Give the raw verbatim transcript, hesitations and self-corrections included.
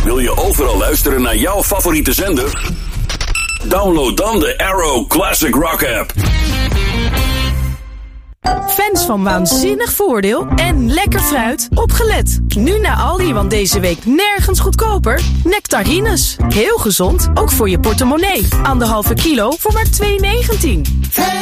Wil je overal luisteren naar jouw favoriete zender? Download dan de Arrow Classic Rock app. Fans van waanzinnig voordeel en lekker fruit, opgelet. Nu naar Aldi, want deze week nergens goedkoper. Nectarines, heel gezond, ook voor je portemonnee. Anderhalve kilo voor maar twee negentien.